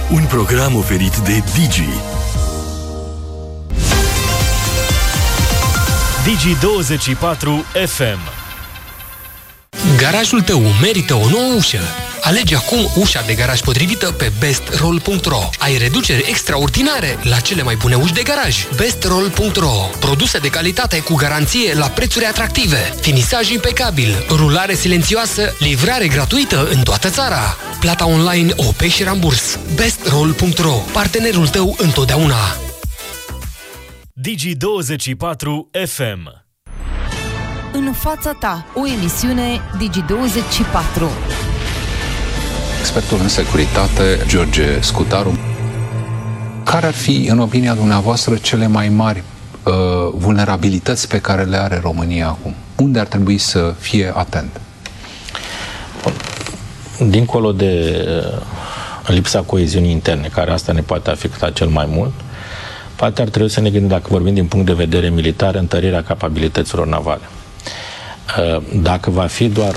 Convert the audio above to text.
Un program oferit de Digi. Digi24 FM. Garajul tău merită o nouă ușă. Alege acum ușa de garaj potrivită pe bestroll.ro. Ai reduceri extraordinare la cele mai bune uși de garaj. bestroll.ro. Produse de calitate cu garanție la prețuri atractive. Finisaj impecabil, rulare silențioasă, livrare gratuită în toată țara. Plata online OP și ramburs. bestroll.ro. Partenerul tău întotdeauna. Digi24 FM. În fața ta, o emisiune Digi24. Expertul în securitate, George Scutaru. Care ar fi, în opinia dumneavoastră, cele mai mari vulnerabilități pe care le are România acum? Unde ar trebui să fie atent? Dincolo de lipsa coeziunii interne, care asta ne poate afecta cel mai mult, poate ar trebui să ne gândim, dacă vorbim din punct de vedere militar, întărirea capabilităților navale. Dacă va fi doar